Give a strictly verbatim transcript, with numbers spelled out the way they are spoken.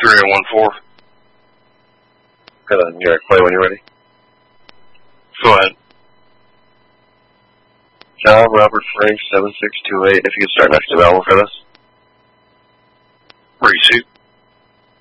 three oh one four. Good on. You're play when you're ready. Go ahead. John Robert Frank seven six two eight. If you could start next available for this. Receipt.